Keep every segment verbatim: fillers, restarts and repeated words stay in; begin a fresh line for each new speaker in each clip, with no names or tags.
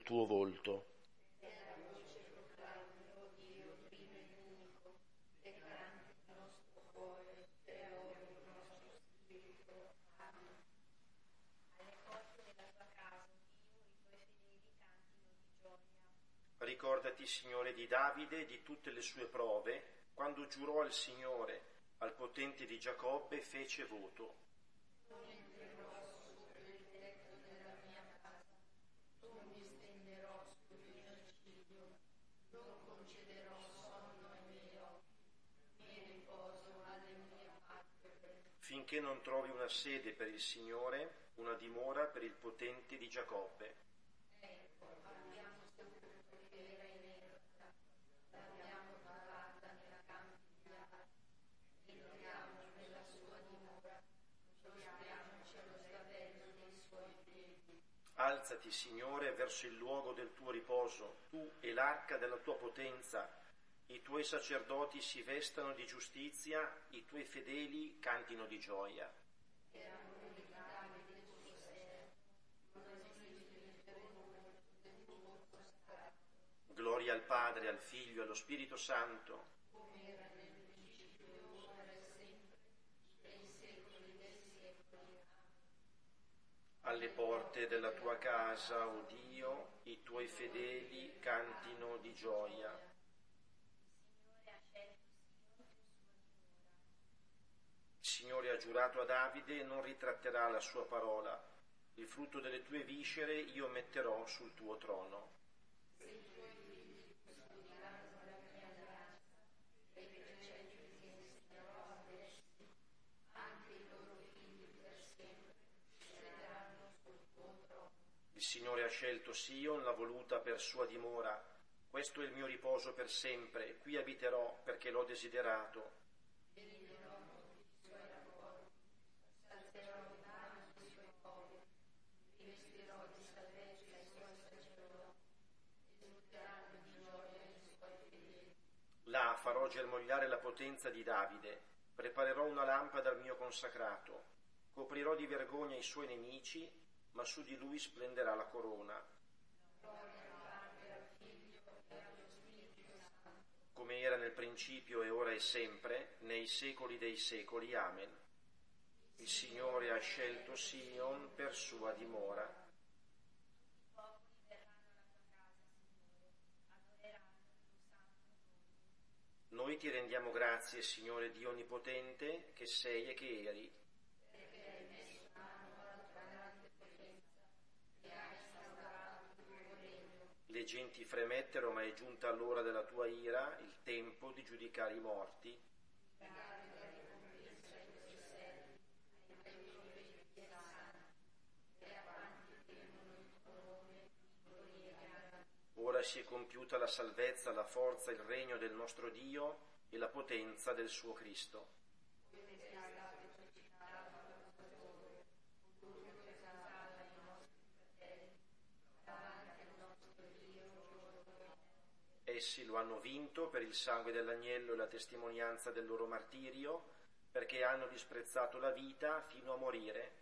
tuo volto. Ricordati, Signore, di Davide e di tutte le sue prove, quando giurò al Signore, al potente di Giacobbe fece voto. Finché non trovi una sede per il Signore, una dimora per il potente di Giacobbe. Alzati, Signore, verso il luogo del tuo riposo, tu e l'arca della tua potenza. I tuoi sacerdoti si vestano di giustizia, i tuoi fedeli cantino di gioia. Gloria al Padre, al Figlio e allo Spirito Santo. Alle porte della tua casa, o Dio, i tuoi fedeli cantino di gioia. Il Signore ha giurato a Davide e non ritratterà la sua parola. Il frutto delle tue viscere io metterò sul tuo trono. Il Signore ha scelto Sion, l'ha voluta per sua dimora. Questo è il mio riposo per sempre, qui abiterò perché l'ho desiderato. Là farò germogliare la potenza di Davide, preparerò una lampada al mio consacrato, coprirò di vergogna i suoi nemici, ma su di lui splenderà la corona. Come era nel principio e ora e sempre, nei secoli dei secoli. Amen. Il Signore ha scelto Sion per sua dimora. Noi ti rendiamo grazie, Signore Dio Onnipotente, che sei e che eri. Le genti fremettero, ma è giunta l'ora della tua ira, il tempo di giudicare i morti. Ora si è compiuta la salvezza, la forza, il regno del nostro Dio e la potenza del suo Cristo. Essi lo hanno vinto per il sangue dell'agnello e la testimonianza del loro martirio, perché hanno disprezzato la vita fino a morire.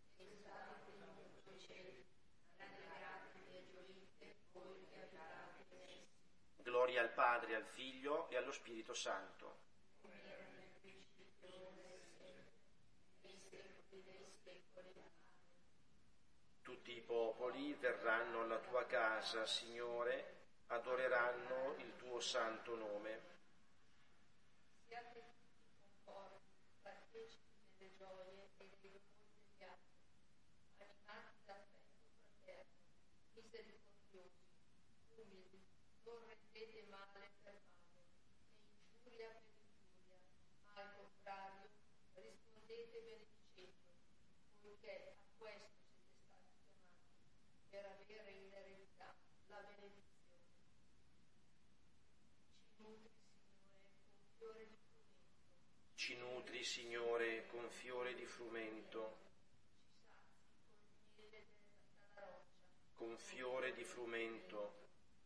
Gloria al Padre, al Figlio e allo Spirito Santo. Tutti i popoli verranno alla tua casa, Signore, adoreranno il tuo santo nome. Siate tutti conformi, partecipi delle gioie e dei dolori degli altri, animati d'affetto fraterno, misericordiosi, umili, non rendete male per male, né ingiuria per ingiuria, ma al contrario rispondete benedicendo, poiché a questo siete stati chiamati, per avere in eredità la benedizione. Ci nutri, Signore, con fiore di frumento. Con fiore di frumento.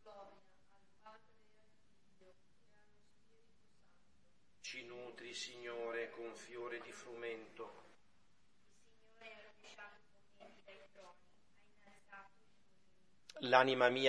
Ci nutri, Signore, con fiore di frumento. L'anima mia